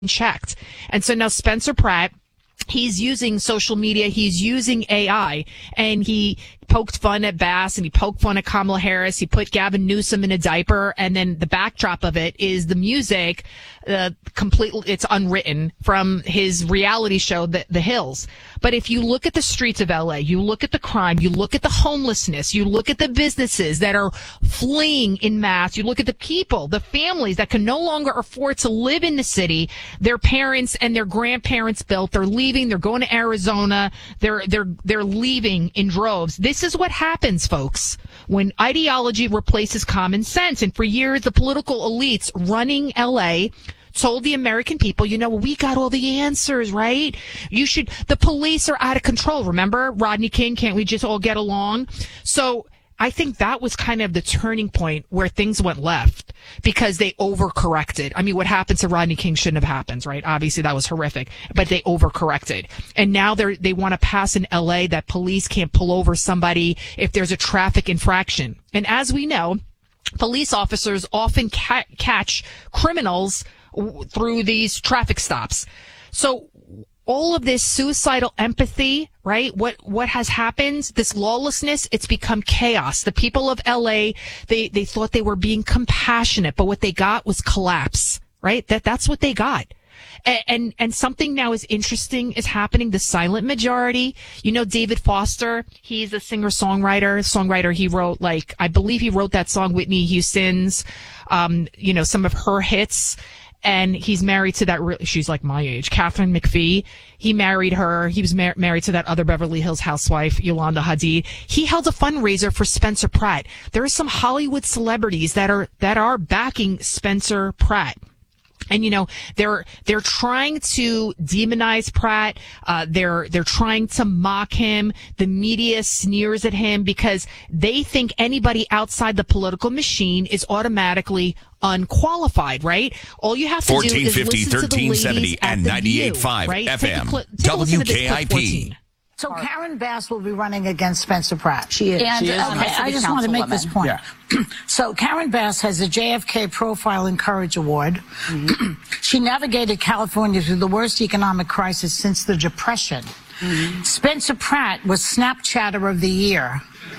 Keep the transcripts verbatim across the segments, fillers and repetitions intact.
checked. And so now Spencer Pratt, he's using social media, he's using A I, and he poked fun at Bass and he poked fun at Kamala Harris. He put Gavin Newsom in a diaper, and then the backdrop of it is the music, uh, completely, it's unwritten from his reality show, The, the Hills. But if you look at the streets of L A, you look at the crime, you look at the homelessness, you look at the businesses that are fleeing in mass, you look at the people, the families that can no longer afford to live in the city, their parents and their grandparents built, they're leaving, they're going to Arizona, they're, they're, they're leaving in droves. This is what happens, folks, when ideology replaces common sense. And for years, the political elites running L A told the American people, you know, we got all the answers, right? You should, the police are out of control. Remember Rodney King? Can't we just all get along? So I think that was kind of the turning point where things went left because they overcorrected. I mean, what happened to Rodney King shouldn't have happened, right? Obviously, that was horrific, but they overcorrected. And now they they want to pass in L A that police can't pull over somebody if there's a traffic infraction. And as we know, police officers often ca- catch criminals w- through these traffic stops. So all of this suicidal empathy, right? What what has happened? This lawlessness, it's become chaos. The people of L A, they they thought they were being compassionate, but what they got was collapse, right? That that's what they got. And, and and something now is interesting is happening. The silent majority. You know, David Foster. He's a singer-songwriter. Songwriter. He wrote, like, I believe he wrote that song Whitney Houston's. Um, you know, some of her hits. And he's married to that, re- she's like my age, Catherine McPhee. He married her. He was mar- married to that other Beverly Hills housewife, Yolanda Hadid. He held a fundraiser for Spencer Pratt. There are some Hollywood celebrities that are, that are backing Spencer Pratt. And, you know, they're, they're trying to demonize Pratt. Uh, they're, they're trying to mock him. The media sneers at him because they think anybody outside the political machine is automatically unqualified, right? All you have to do is listen to the ladies thirteen seventy and ninety-eight point five right? F M, cl- W K I P. So Karen Bass will be running against Spencer Pratt. She is. And, she is. Okay, I just want to make this point. Yeah. So Karen Bass has a J F K Profile and Courage Award. Mm-hmm. She navigated California through the worst economic crisis since the Depression. Mm-hmm. Spencer Pratt was Snapchatter of the Year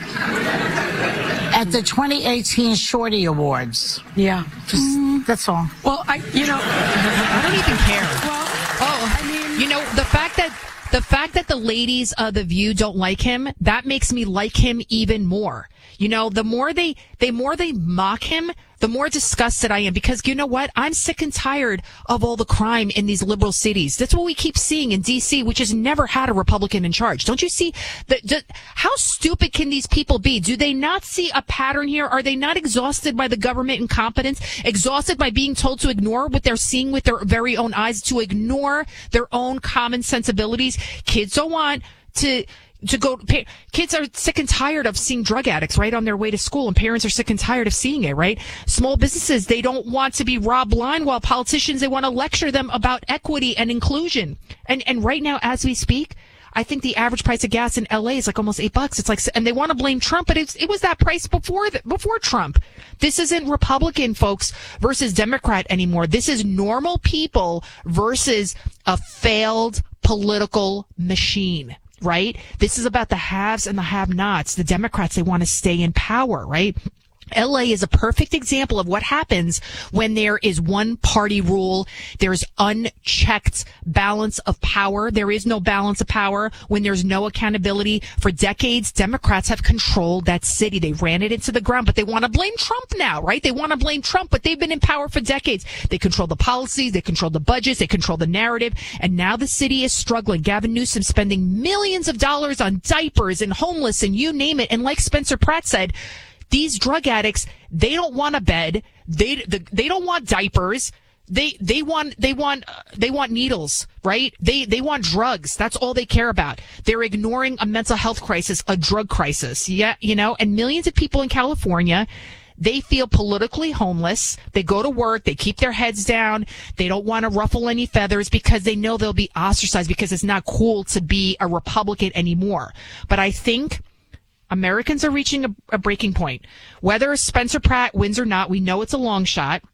at the twenty eighteen Shorty Awards. Yeah. Just, mm, that's all. Well, I, you know, I don't even care. Well, oh, I mean, you know, the fact that The fact that the ladies of The View don't like him, that makes me like him even more. You know, the more they, the more they mock him, the more disgusted I am because you know what? I'm sick and tired of all the crime in these liberal cities. That's what we keep seeing in D C, which has never had a Republican in charge. Don't you see that? Just, how stupid can these people be? Do they not see a pattern here? Are they not exhausted by the government incompetence? Exhausted by being told to ignore what they're seeing with their very own eyes, to ignore their own common sensibilities? Kids don't want to to go. Kids are sick and tired of seeing drug addicts right on their way to school, and parents are sick and tired of seeing it, right? Small businesses, they don't want to be robbed blind, while politicians, they want to lecture them about equity and inclusion. And and right now, as we speak, I think the average price of gas in L A is like almost eight bucks. It's like, and they want to blame Trump, but it's, it was that price before the, before Trump. This isn't Republican folks versus Democrat anymore. This is normal people versus a failed political machine, right? This is about the haves and the have-nots. The Democrats, they want to stay in power, right? L A is a perfect example of what happens when there is one party rule. There's unchecked balance of power. There is no balance of power when there's no accountability. For decades, Democrats have controlled that city. They ran it into the ground, but they want to blame Trump now, right? They want to blame Trump, but they've been in power for decades. They control the policies. They control the budgets. They control the narrative. And now the city is struggling. Gavin Newsom spending millions of dollars on diapers and homeless and you name it. And like Spencer Pratt said, these drug addicts, they don't want a bed. They the, they don't want diapers. They they want they want uh, they want needles, right? They they want drugs. That's all they care about. They're ignoring a mental health crisis, a drug crisis. Yeah, you know, and millions of people in California, they feel politically homeless. They go to work. They keep their heads down. They don't want to ruffle any feathers because they know they'll be ostracized because it's not cool to be a Republican anymore. But I think Americans are reaching a, a breaking point. Whether Spencer Pratt wins or not, we know it's a long shot.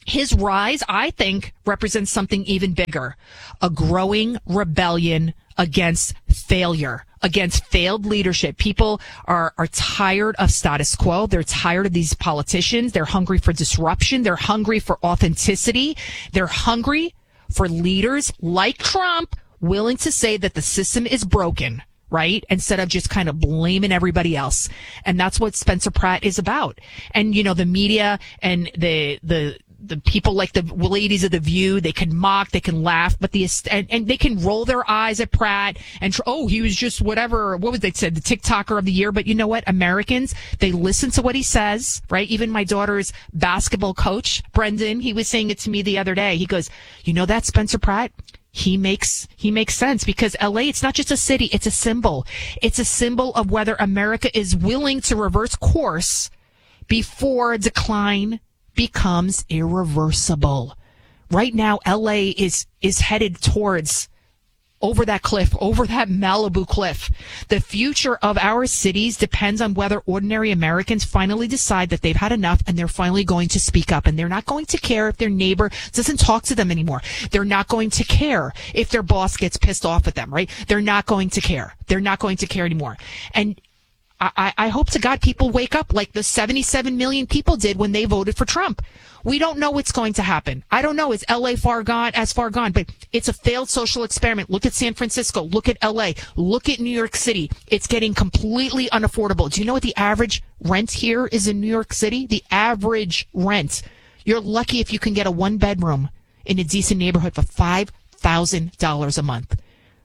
his rise, I think, represents something even bigger, a growing rebellion against failure, against failed leadership. People are, are tired of status quo. They're tired of these politicians. They're hungry for disruption. They're hungry for authenticity. They're hungry for leaders like Trump willing to say that the system is broken, right? Instead of just kind of blaming everybody else. And that's what Spencer Pratt is about. And, you know, the media and the, the, the people like the ladies of The View, they can mock, they can laugh, but the, and, and they can roll their eyes at Pratt and, tr- oh, he was just whatever, what was they said, the TikToker of the year. But you know what? Americans, they listen to what he says, right? Even my daughter's basketball coach, Brendan, he was saying it to me the other day. He goes, you know that Spencer Pratt? He makes, he makes sense because L A, it's not just a city, it's a symbol. It's a symbol of whether America is willing to reverse course before decline becomes irreversible. Right now, L A is, is headed towards over that cliff, over that Malibu cliff. The future of our cities depends on whether ordinary Americans finally decide that they've had enough and they're finally going to speak up. And they're not going to care if their neighbor doesn't talk to them anymore. They're not going to care if their boss gets pissed off at them, right? They're not going to care. They're not going to care anymore. And I, I hope to God people wake up like the seventy-seven million people did when they voted for Trump. We don't know what's going to happen. I don't know. Is L A far gone, as far gone? But it's a failed social experiment. Look at San Francisco. Look at L A. Look at New York City. It's getting completely unaffordable. Do you know what the average rent here is in New York City? The average rent. You're lucky if you can get a one bedroom in a decent neighborhood for five thousand dollars a month.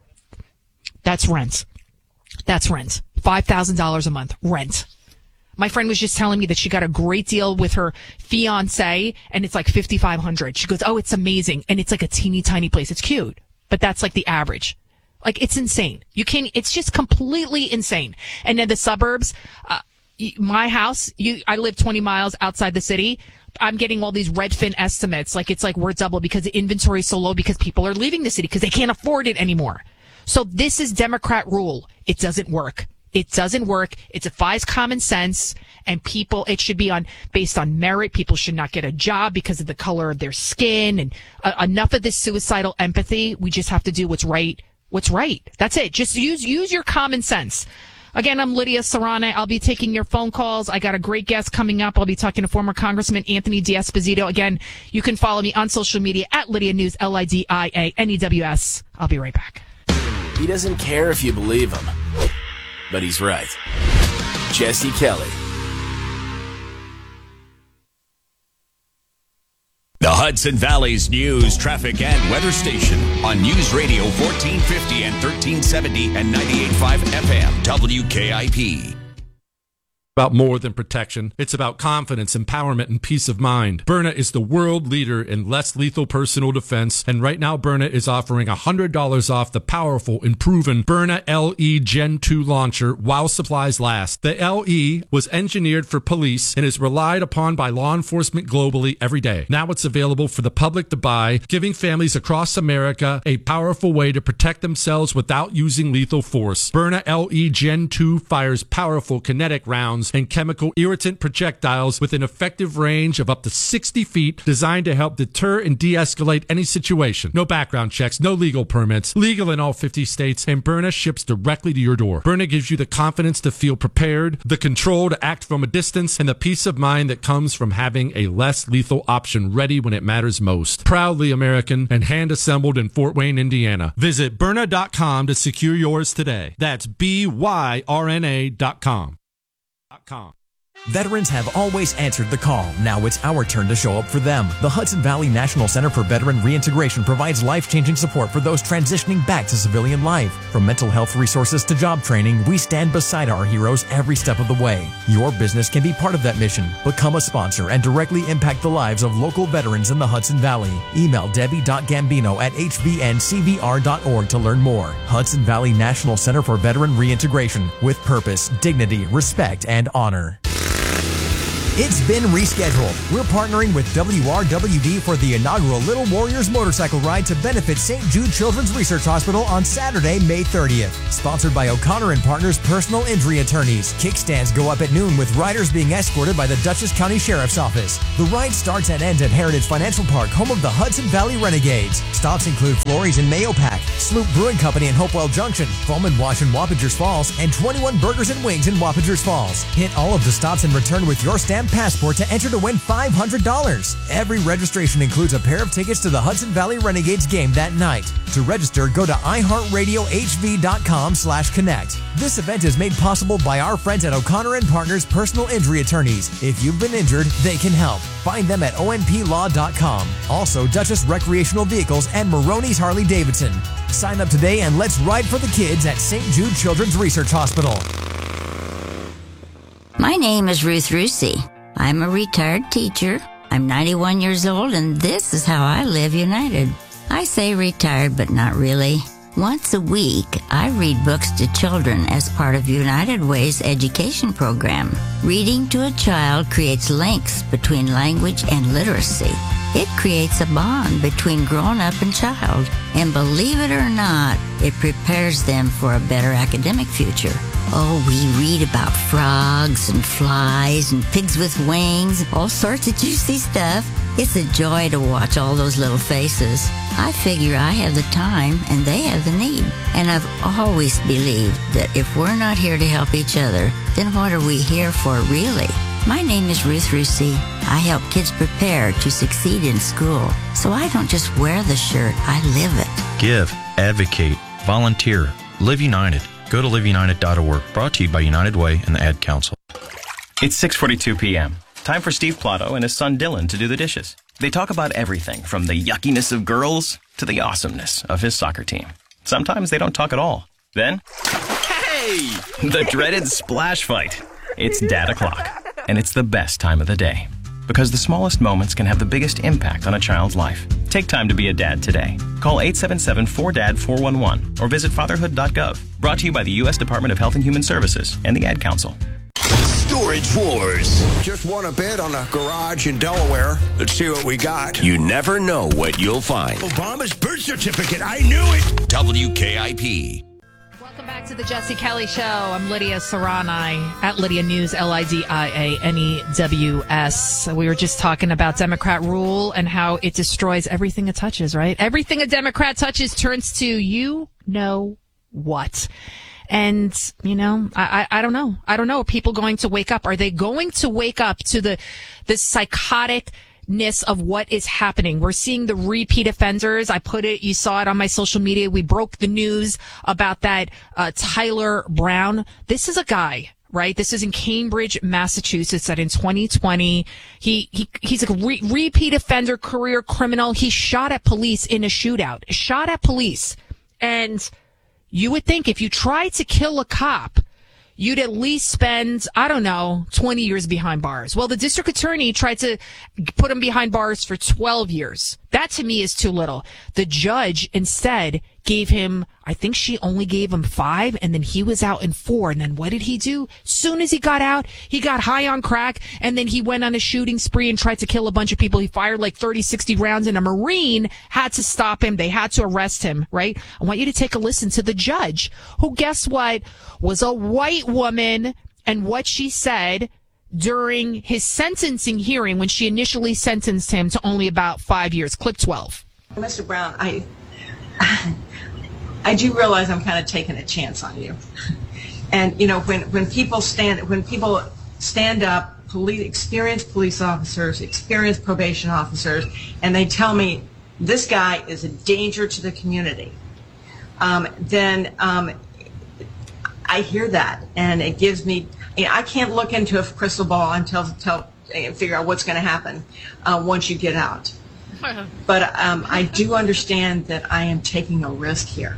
That's rent. That's rent. five thousand dollars a month. Rent. My friend was just telling me that she got a great deal with her fiance and it's like fifty-five hundred dollars. She goes, oh, it's amazing. And it's like a teeny tiny place. It's cute, but that's like the average. Like, it's insane. You can't, it's just completely insane. And then the suburbs, uh, my house, you, I live twenty miles outside the city. I'm getting all these Redfin estimates. Like, it's like we're double because the inventory is so low because people are leaving the city because they can't afford it anymore. So this is Democrat rule. It doesn't work. It doesn't work. It defies common sense, and people, it should be on based on merit. People should not get a job because of the color of their skin, and uh, enough of this suicidal empathy. We just have to do what's right. What's right. That's it. Just use, use your common sense. Again, I'm Lydia Serrano. I'll be taking your phone calls. I got a great guest coming up. I'll be talking to former Congressman Anthony D'Esposito. Again, you can follow me on social media at Lydia News, L I D I A N E W S. I'll be right back. He doesn't care if you believe him, but he's right. Jesse Kelly. The Hudson Valley's news, traffic, and weather station on News Radio fourteen fifty and thirteen seventy and ninety-eight point five F M W K I P. About more than protection. It's about confidence, empowerment, and peace of mind. Byrna is the world leader in less lethal personal defense, and right now Byrna is offering one hundred dollars off the powerful and proven Byrna L E Gen two launcher while supplies last. The L E was engineered for police and is relied upon by law enforcement globally every day. Now it's available for the public to buy, giving families across America a powerful way to protect themselves without using lethal force. Byrna L E Gen two fires powerful kinetic rounds and chemical irritant projectiles with an effective range of up to sixty feet, designed to help deter and de-escalate any situation. No background checks, no legal permits, legal in all fifty states, and Byrna ships directly to your door. Byrna gives you the confidence to feel prepared, the control to act from a distance, and the peace of mind that comes from having a less lethal option ready when it matters most. Proudly American and hand-assembled in Fort Wayne, Indiana. Visit Byrna dot com to secure yours today. That's B Y R N A dot com. Veterans have always answered the call. Now it's our turn to show up for them. The Hudson Valley National Center for Veteran Reintegration provides life-changing support for those transitioning back to civilian life. From mental health resources to job training, we stand beside our heroes every step of the way. Your business can be part of that mission. Become a sponsor and directly impact the lives of local veterans in the Hudson Valley. Email debbie dot gambino at h v n c v r dot org to learn more. Hudson Valley National Center for Veteran Reintegration, with purpose, dignity, respect, and honor. It's been rescheduled. We're partnering with W R W D for the inaugural Little Warriors motorcycle ride to benefit Saint Jude Children's Research Hospital on Saturday, May thirtieth. Sponsored by O'Connor and Partners Personal Injury Attorneys. Kickstands go up at noon with riders being escorted by the Dutchess County Sheriff's Office. The ride starts and ends at Heritage Financial Park, home of the Hudson Valley Renegades. Stops include Florey's in Mayopac, Sloop Brewing Company in Hopewell Junction, Foam Wash in Wappingers Falls, and twenty-one Burgers and Wings in Wappingers Falls. Hit all of the stops and return with your stamp passport to enter to win five hundred dollars. Every registration includes a pair of tickets to the Hudson Valley Renegades game that night. To register, go to iHeartRadioHV.com slash connect. This event is made possible by our friends at O'Connor and Partners Personal Injury Attorneys. If you've been injured, they can help. Find them at O N P law dot com. Also, Dutchess Recreational Vehicles and Maroney's Harley Davidson. Sign up today and let's ride for the kids at Saint Jude Children's Research Hospital. My name is Ruth Rusi. I'm a retired teacher. I'm ninety-one years old, and this is how I live United. I say retired, but not really. Once a week, I read books to children as part of United Way's education program. Reading to a child creates links between language and literacy. It creates a bond between grown-up and child. And believe it or not, it prepares them for a better academic future. Oh, we read about frogs and flies and pigs with wings, all sorts of juicy stuff. It's a joy to watch all those little faces. I figure I have the time and they have the need. And I've always believed that if we're not here to help each other, then what are we here for really? My name is Ruth Rusi. I help kids prepare to succeed in school. So I don't just wear the shirt, I live it. Give, advocate, volunteer, Live United. Go to live united dot org. Brought to you by United Way and the Ad Council. It's six forty-two p.m. Time for Steve Plotto and his son Dylan to do the dishes. They talk about everything from the yuckiness of girls to the awesomeness of his soccer team. Sometimes they don't talk at all. Then, hey! The dreaded splash fight. It's dad o'clock, and it's the best time of the day. Because the smallest moments can have the biggest impact on a child's life. Take time to be a dad today. Call eight seven seven four D A D four one one or visit fatherhood dot gov. Brought to you by the U S Department of Health and Human Services and the Ad Council. Storage Wars. Just won a bid on a garage in Delaware. Let's see what we got. You never know what you'll find. Obama's birth certificate. I knew it. W K I P. Welcome back to the Jesse Kelly Show. I'm Lydia Serrani at Lydia News, L I D I A N E W S. We were just talking about Democrat rule and how it destroys everything it touches, right? Everything a Democrat touches turns to you know what. And, you know, I, I, I don't know. I don't know. Are people going to wake up? Are they going to wake up to the, the psychoticness of what is happening? We're seeing the repeat offenders. I put it, you saw it on my social media. We broke the news about that, uh, Tyler Brown. This is a guy, right? This is in Cambridge, Massachusetts, that in twenty twenty, he, he, he's a re- repeat offender, career criminal. He shot at police in a shootout, shot at police. And you would think if you tried to kill a cop, you'd at least spend, I don't know, twenty years behind bars. Well, the district attorney tried to put him behind bars for twelve years. That to me is too little. The judge instead gave him, I think she only gave him five, and then he was out in four. And then what did he do? Soon as he got out, he got high on crack, and then he went on a shooting spree and tried to kill a bunch of people. He fired like thirty, sixty rounds, and a Marine had to stop him. They had to arrest him, right? I want you to take a listen to the judge, who, guess what, was a white woman, and what she said during his sentencing hearing when she initially sentenced him to only about five years. Clip twelve. Mister Brown, I I do realize I'm kind of taking a chance on you. And, you know, when, when people stand, when people stand up, police, experienced police officers, experienced probation officers, and they tell me this guy is a danger to the community, um, then um, I hear that, and it gives me, you know, I can't look into a crystal ball until, until figure out what's going to happen uh, once you get out. But um, I do understand that I am taking a risk here.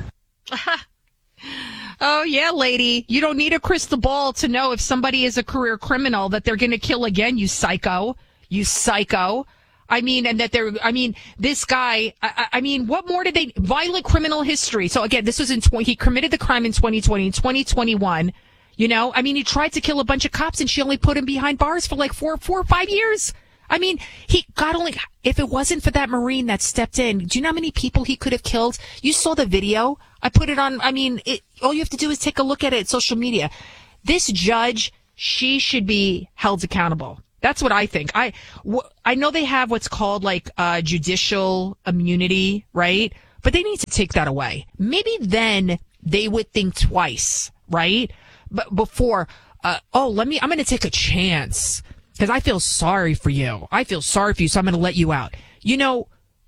Oh, yeah, lady. You don't need a crystal ball to know if somebody is a career criminal that they're going to kill again, you psycho. You psycho. I mean, and that they're, I mean, this guy, I, I mean, what more did they, violent criminal history. So again, this was in, twenty he committed the crime in twenty twenty. In twenty twenty-one, You know, I mean, he tried to kill a bunch of cops and she only put him behind bars for like four, four or five years. I mean, he got only, if it wasn't for that Marine that stepped in, do you know how many people he could have killed? You saw the video. I put it on, I mean, it, all you have to do is take a look at it, social media. This judge, she should be held accountable. That's what I think. I, w- I know they have what's called like uh, judicial immunity, right? But they need to take that away. Maybe then they would think twice, right? But before, uh, oh, let me, I'm going to take a chance because I feel sorry for you. I feel sorry for you, so I'm going to let you out. You know,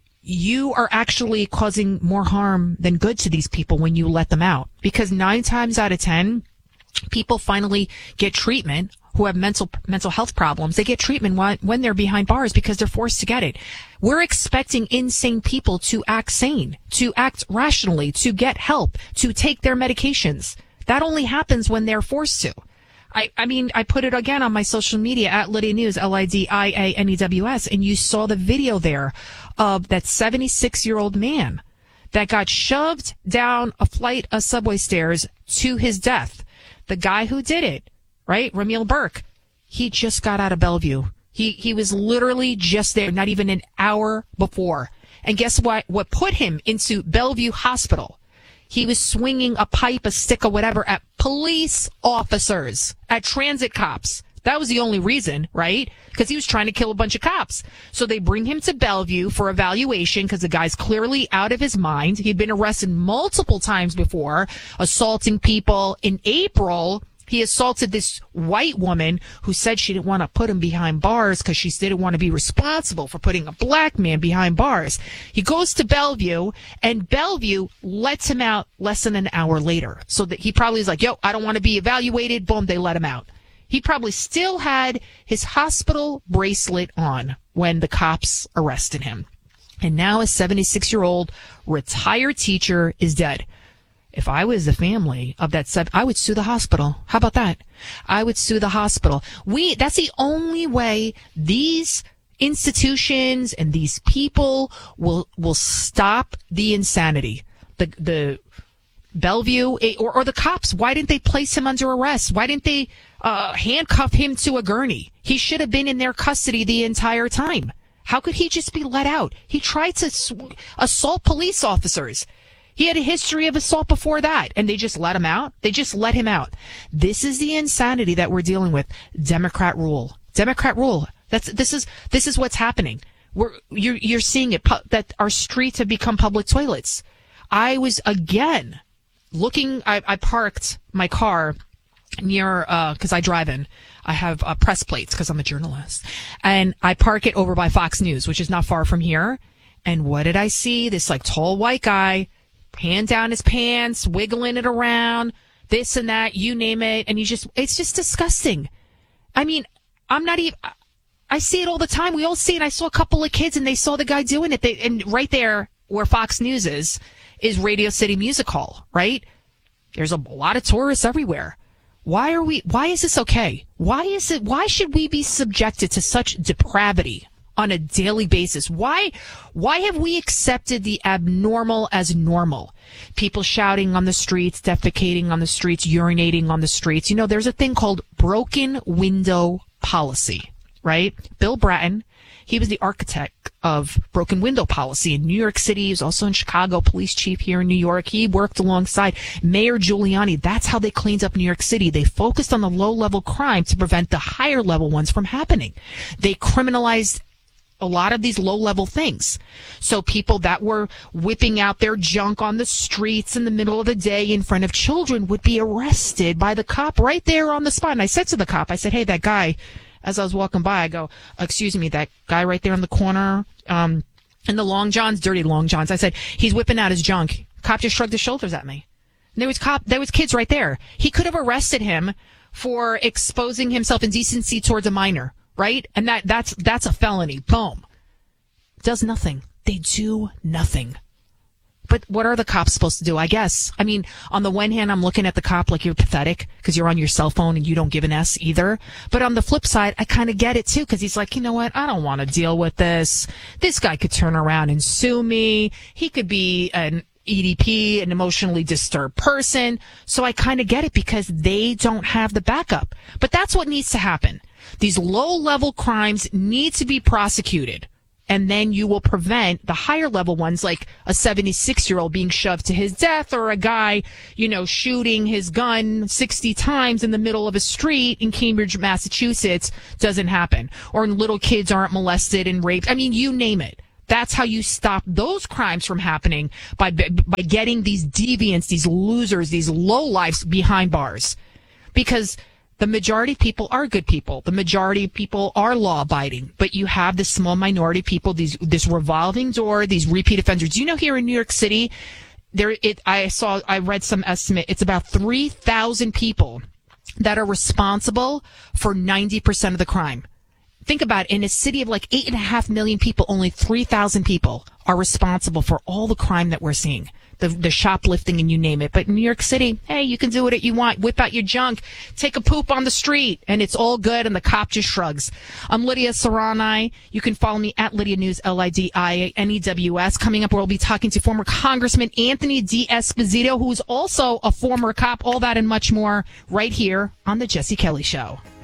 you are actually causing more harm than good to these people when you let them out, because nine times out of ten, people finally get treatment who have mental mental health problems. They get treatment when, when they're behind bars because they're forced to get it. We're expecting insane people to act sane, to act rationally, to get help, to take their medications. That only happens when they're forced to. I, I mean, I put it again on my social media at Lydia News, L I D I A N E W S, and you saw the video there of that seventy-six-year-old man that got shoved down a flight of subway stairs to his death. The guy who did it, right, Ramil Burke, he just got out of Bellevue. He he was literally just there, not even an hour before. And guess what? What put him into Bellevue Hospital? He was swinging a pipe, a stick, or whatever at police officers, at transit cops. That was the only reason, right? Because he was trying to kill a bunch of cops. So they bring him to Bellevue for evaluation because the guy's clearly out of his mind. He'd been arrested multiple times before, assaulting people. In April, he assaulted this white woman who said she didn't want to put him behind bars because she didn't want to be responsible for putting a black man behind bars. He goes to Bellevue, and Bellevue lets him out less than an hour later. So that he probably is like, yo, I don't want to be evaluated. Boom, they let him out. He probably still had his hospital bracelet on when the cops arrested him. And now a seventy-six-year-old retired teacher is dead. If I was the family of that sub, I would sue the hospital. How about that? I would sue the hospital. We, that's the only way these institutions and these people will, will stop the insanity. The, the Bellevue or, or the cops, why didn't they place him under arrest? Why didn't they, uh, handcuff him to a gurney? He should have been in their custody the entire time. How could he just be let out? He tried to sw- assault police officers. He had a history of assault before that, and they just let him out. They just let him out. This is the insanity that we're dealing with. Democrat rule. Democrat rule. That's this is this is what's happening. We're you're you're seeing it pu- that our streets have become public toilets. I was again looking. I, I parked my car near because uh, I drive in. I have uh, press plates because I'm a journalist, and I park it over by Fox News, which is not far from here. And what did I see? This like tall white guy. Hand down his pants, wiggling it around, this and that, you name it. And you just, it's just disgusting. I mean, I'm not even, I see it all the time. We all see it. I saw a couple of kids and they saw the guy doing it. They, and right there where Fox News is, is Radio City Music Hall, right? There's a lot of tourists everywhere. Why are we, why is this okay? Why is it, why should we be subjected to such depravity on a daily basis? Why, why have we accepted the abnormal as normal? People shouting on the streets, defecating on the streets, urinating on the streets. You know, there's a thing called broken window policy, right? Bill Bratton, he was the architect of broken window policy in New York City. He was also in Chicago, police chief here in New York. He worked alongside Mayor Giuliani. That's how they cleaned up New York City. They focused on the low-level crime to prevent the higher-level ones from happening. They criminalized a lot of these low-level things. So people that were whipping out their junk on the streets in the middle of the day in front of children would be arrested by the cop right there on the spot. And I said to the cop, I said, hey, that guy, as I was walking by, I go, excuse me, that guy right there in the corner, um, in the long johns, dirty long johns. I said, he's whipping out his junk. Cop just shrugged his shoulders at me. And there was cop, there was kids right there. He could have arrested him for exposing himself indecency towards a minor. Right? And that, that's, that's a felony. Boom. Does nothing. They do nothing. But what are the cops supposed to do? I guess. I mean, on the one hand, I'm looking at the cop like you're pathetic because you're on your cell phone and you don't give an S either. But on the flip side, I kind of get it too because he's like, you know what? I don't want to deal with this. This guy could turn around and sue me. He could be an E D P, an emotionally disturbed person. So I kind of get it because they don't have the backup. But that's what needs to happen. These low-level crimes need to be prosecuted. And then you will prevent the higher level ones, like a seventy-six-year-old being shoved to his death, or a guy, you know, shooting his gun sixty times in the middle of a street in Cambridge, Massachusetts. Doesn't happen. Or little kids aren't molested and raped. I mean, you name it. That's how you stop those crimes from happening, by by getting these deviants, these losers, these lowlifes behind bars. Because the majority of people are good people. The majority of people are law-abiding. But you have this small minority of people, these this revolving door, these repeat offenders. You know, here in New York City, there it I saw I read some estimate. It's about three thousand people that are responsible for ninety percent of the crime. Think about it. In a city of like eight and a half million people, only three thousand people are responsible for all the crime that we're seeing. The, the shoplifting and you name it. But in New York City, hey, you can do what you want. Whip out your junk, take a poop on the street, and it's all good, and the cop just shrugs. I'm Lydia Serrani. You can follow me at Lydia News, L I D I N E W S. Coming up, we'll be talking to former Congressman Anthony D'Esposito, who is also a former cop. All that and much more right here on The Jesse Kelly Show.